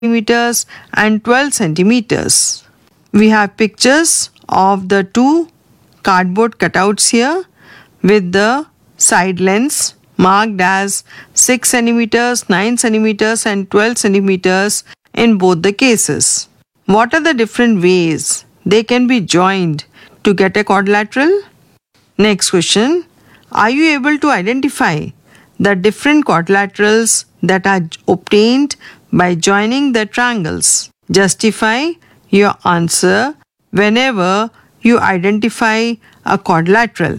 centimeters and 12 centimeters. We have pictures of the two cardboard cutouts here with the side lengths marked as 6 centimeters, 9 centimeters and 12 centimeters in both the cases. What are the different ways they can be joined to get a quadrilateral? Next question. Are you able to identify the different quadrilaterals that are obtained by joining the triangles? Justify your answer whenever you identify a quadrilateral.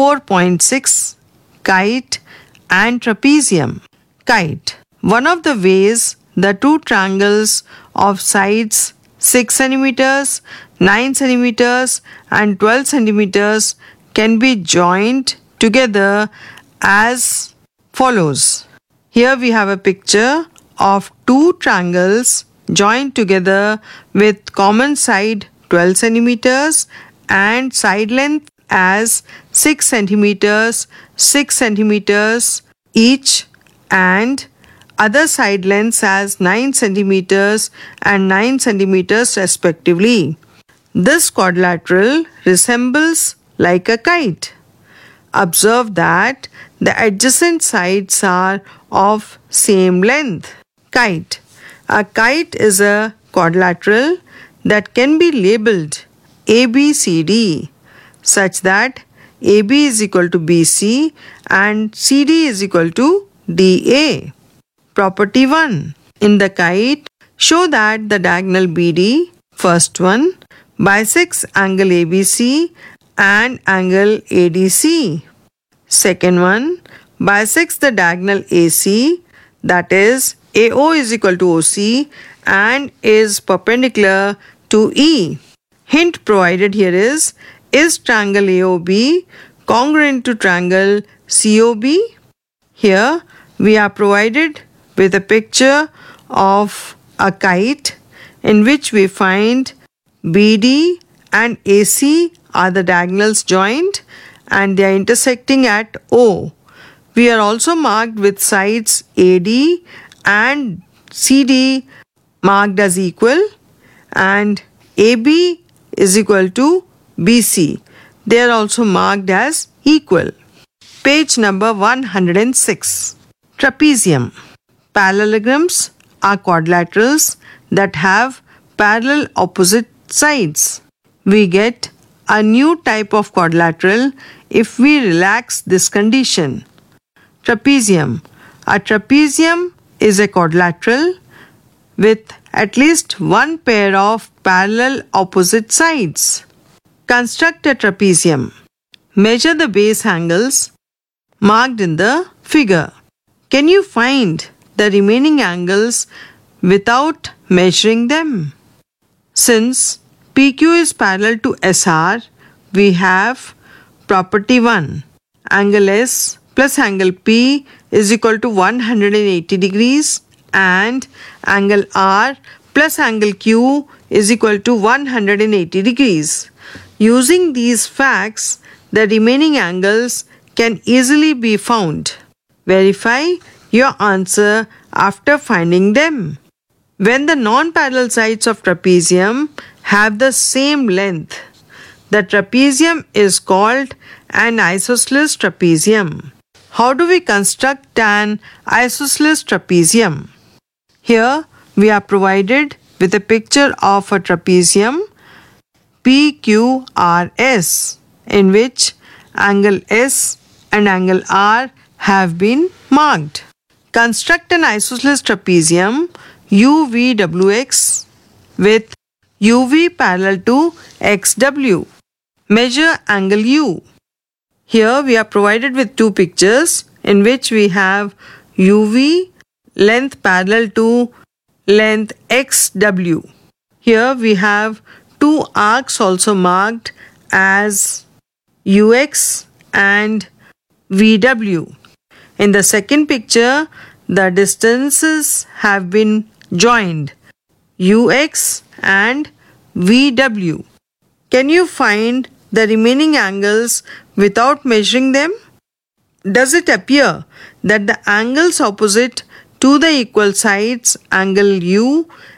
4.6 Kite and trapezium. Kite. One of the ways the two triangles of sides 6 centimeters, 9 centimeters and 12 centimeters can be joined together as follows. Here we have a picture of two triangles joined together with common side 12 centimeters and side length as 6 centimeters, 6 centimeters each and other side lengths as 9 centimeters and 9 centimeters respectively. This quadrilateral resembles like a kite. Observe that the adjacent sides are of same length. Kite. A kite is a quadrilateral that can be labeled ABCD such that AB is equal to BC and CD is equal to DA. Property 1. In the kite, show that the diagonal BD, first one, bisects angle ABC and angle ADC. Second one, bisects the diagonal AC, that is AO is equal to OC and is perpendicular to E. Hint provided here is triangle AOB congruent to triangle COB? Here we are provided with a picture of a kite in which we find BD and AC are the diagonals joined and they are intersecting at O. We are also marked with sides AD and CD marked as equal and AB is equal to BC. They are also marked as equal. Page number 106. Trapezium. Parallelograms are quadrilaterals that have parallel opposite sides. We get a new type of quadrilateral if we relax this condition. Trapezium. A trapezium is a quadrilateral with at least one pair of parallel opposite sides. Construct a trapezium. Measure the base angles marked in the figure. Can you find the remaining angles without measuring them? Since PQ is parallel to SR, we have property 1. Angle S plus angle P is equal to 180 degrees and angle R plus angle Q is equal to 180 degrees. Using these facts, the remaining angles can easily be found. Verify your answer after finding them. When the non-parallel sides of trapezium have the same length, the trapezium is called an isosceles trapezium. How do we construct an isosceles trapezium? Here we are provided with a picture of a trapezium PQRS in which angle S and angle R have been marked. Construct an isosceles trapezium UVWX with UV parallel to XW. Measure angle U. Here we are provided with two pictures in which we have UV length parallel to length XW. Here we have two arcs also marked as UX and VW. In the second picture, the distances have been joined, UX and VW. Can you find the remaining angles without measuring them? Does it appear that the angles opposite To the equal sides, angle U